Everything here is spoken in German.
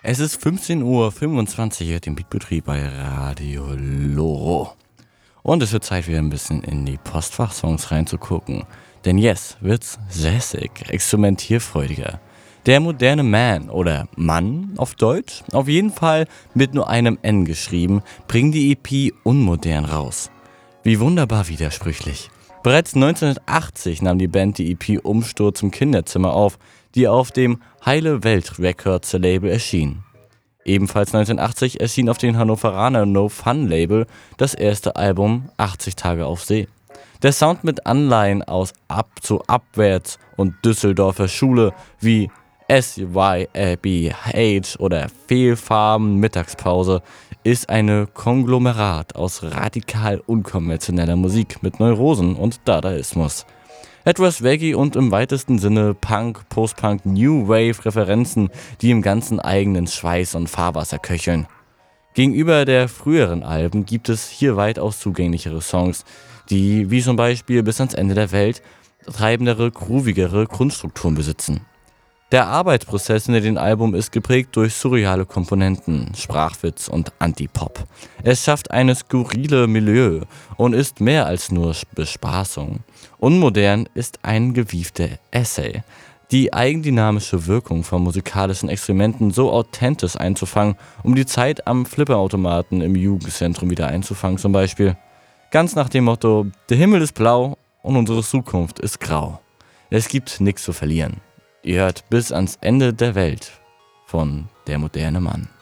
Es ist 15:25 Uhr, dem Beatbetrieb bei Radio Loro. Und es wird Zeit, wieder ein bisschen in die Postfachsongs reinzugucken. Denn jetzt wird's jazzig, experimentierfreudiger. Der moderne Man oder Mann auf Deutsch, auf jeden Fall mit nur einem N geschrieben, bringt die EP Unmodern raus. Wie wunderbar widersprüchlich. Bereits 1980 nahm die Band die EP Umsturz im Kinderzimmer auf, die auf dem Heile Welt Records Label erschien. Ebenfalls 1980 erschien auf dem Hannoveraner No Fun Label das erste Album 80 Tage auf See. Der Sound mit Anleihen aus Ab zu Abwärts und Düsseldorfer Schule wie SYBH oder Fehlfarben Mittagspause ist ein Konglomerat aus radikal unkonventioneller Musik mit Neurosen und Dadaismus. Etwas Reggae und im weitesten Sinne Punk, Post-Punk, New Wave Referenzen, die im ganzen eigenen Schweiß und Fahrwasser köcheln. Gegenüber der früheren Alben gibt es hier weitaus zugänglichere Songs, die, wie zum Beispiel Bis ans Ende der Welt, treibendere, groovigere Grundstrukturen besitzen. Der Arbeitsprozess hinter dem Album ist geprägt durch surreale Komponenten, Sprachwitz und Antipop. Es schafft eine skurrile Milieu und ist mehr als nur Bespaßung. Unmodern ist ein gewiefter Essay. Die eigendynamische Wirkung von musikalischen Experimenten so authentisch einzufangen, um die Zeit am Flipperautomaten im Jugendzentrum wieder einzufangen zum Beispiel. Ganz nach dem Motto, der Himmel ist blau und unsere Zukunft ist grau. Es gibt nichts zu verlieren. Ihr hört Bis ans Ende der Welt von Der moderne Mann.